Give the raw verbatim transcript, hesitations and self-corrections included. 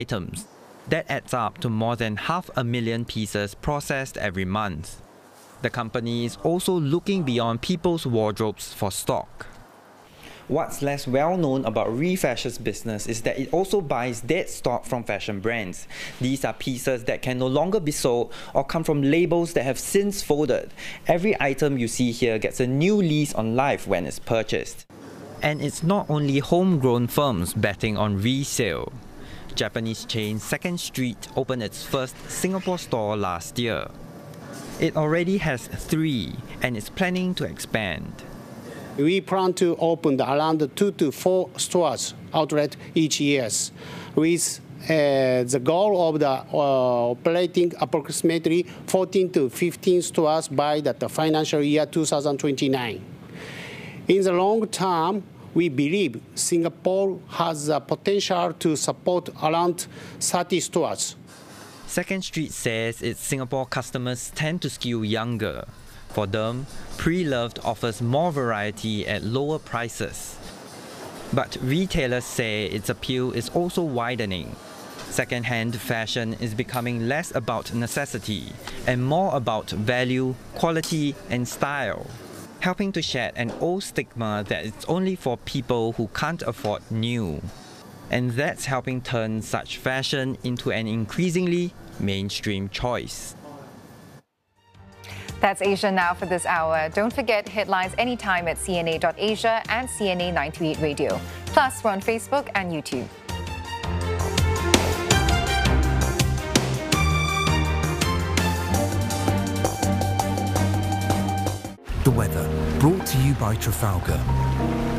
items. That adds up to more than half a million pieces processed every month. The company is also looking beyond people's wardrobes for stock. What's less well known about Refashion's business is that it also buys dead stock from fashion brands. These are pieces that can no longer be sold or come from labels that have since folded. Every item you see here gets a new lease on life when it's purchased. And it's not only homegrown firms betting on resale. Japanese chain Second Street opened its first Singapore store last year. It already has three and is planning to expand. We plan to open around two to four stores outlet each year, with uh, the goal of the uh, operating approximately fourteen to fifteen stores by the financial year two thousand twenty-nine. In the long term, we believe Singapore has the potential to support around thirty stores. Second Street says its Singapore customers tend to skew younger. For them, Pre-Loved offers more variety at lower prices. But retailers say its appeal is also widening. Second-hand fashion is becoming less about necessity and more about value, quality, and style, helping to shed an old stigma that it's only for people who can't afford new. And that's helping turn such fashion into an increasingly mainstream choice. That's Asia Now for this hour. Don't forget headlines anytime at C N A dot asia and C N A nine three eight Radio. Plus, we're on Facebook and YouTube. The weather, brought to you by Trafalgar.